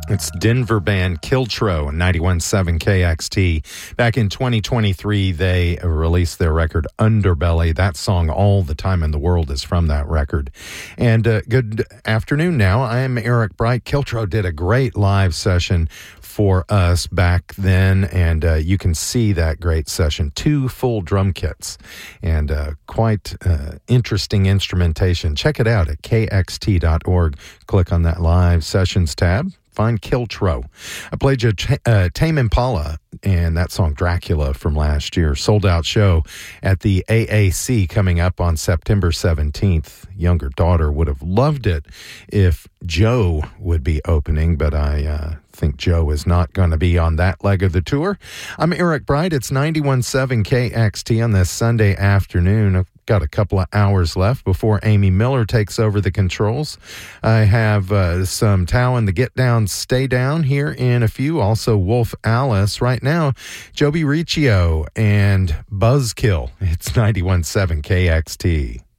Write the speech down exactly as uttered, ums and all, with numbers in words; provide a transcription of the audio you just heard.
It's Denver band Kiltro, ninety-one point seven K X T. Back in twenty twenty-three, they released their record Underbelly. That song, All the Time in the World, is from that record. And uh, good afternoon now. I am Eric Bright. Kiltro did a great live session for us back then, and uh, you can see that great session. Two full drum kits and uh, quite uh, interesting instrumentation. Check it out at K X T dot org. Click on that live sessions tab. Find Kiltro. I played you uh, Tame Impala and that song Dracula from last year. Sold out show at the A A C coming up on September seventeenth. Younger daughter would have loved it if Joe would be opening, but I uh, think Joe is not going to be on that leg of the tour. I'm Eric Bright. It's ninety-one point seven K X T on this Sunday afternoon. I've got a couple of hours left before Amy Miller takes over the controls. I have uh, some Tao and the Get Down, Stay Down here in a few. Also Wolf Alice. Right now, Joby Riccio and Buzzkill. It's ninety-one point seven K X T.